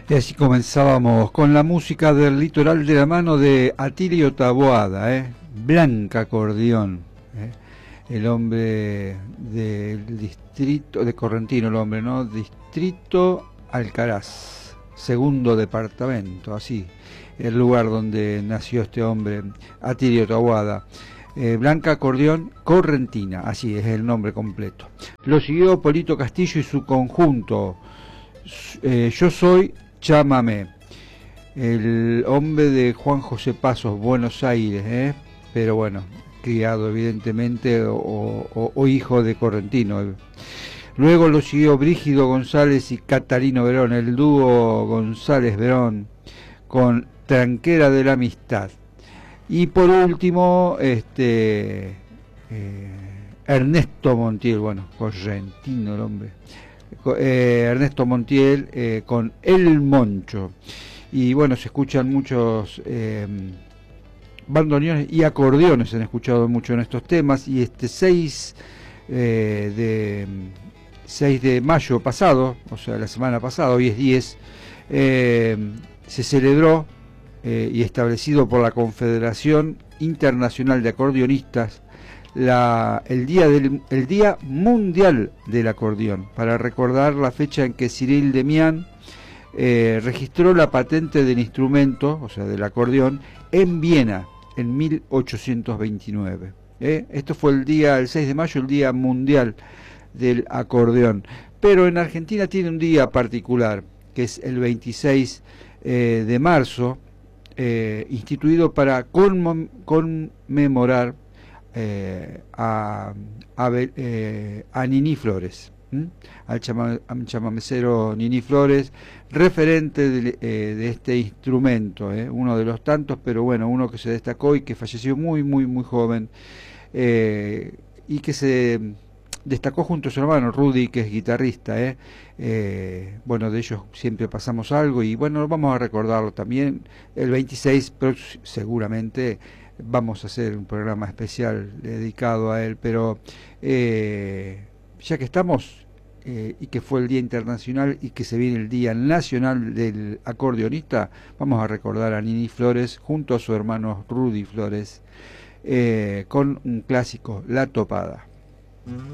Y así comenzábamos con la música del litoral de la mano de Atilio Taboada, Blanca Acordeón, el hombre del distrito de Correntino, el hombre, ¿no? Distrito Alcaraz, segundo departamento, así, el lugar donde nació este hombre, Atilio Taboada. Blanca Acordeón Correntina, así es el nombre completo. Lo siguió Polito Castillo y su conjunto, Yo Soy Chámame, el hombre de Juan José Pasos, Buenos Aires, pero bueno, criado evidentemente o hijo de Correntino. Luego lo siguió Brígido González y Catarino Verón, el dúo González-Verón con Tranquera de la Amistad. Y por último, Ernesto Montiel, bueno, correntino el hombre, Ernesto Montiel con El Moncho. Y bueno, se escuchan muchos bandoneones y acordeones, se han escuchado mucho en estos temas. Y este 6 de mayo pasado, o sea, la semana pasada, hoy es 10, se celebró y establecido por la Confederación Internacional de Acordeonistas el Día Mundial del Acordeón, para recordar la fecha en que Cyril Demian registró la patente del instrumento, o sea, del acordeón, en Viena en 1829. Esto fue el 6 de mayo, el Día Mundial del Acordeón. Pero en Argentina tiene un día particular, que es el 26 de marzo, instituido para conmemorar a Nini Flores, al chamamecero Nini Flores, referente de este instrumento, uno de los tantos, pero bueno, uno que se destacó y que falleció muy joven, y que se destacó junto a su hermano Rudy, que es guitarrista. Bueno, de ellos siempre pasamos algo y bueno, vamos a recordarlo también el 26, pero seguramente vamos a hacer un programa especial dedicado a él. Pero ya que estamos, y que fue el Día Internacional y que se viene el Día Nacional del Acordeonista, vamos a recordar a Nini Flores junto a su hermano Rudy Flores, con un clásico, La Topada.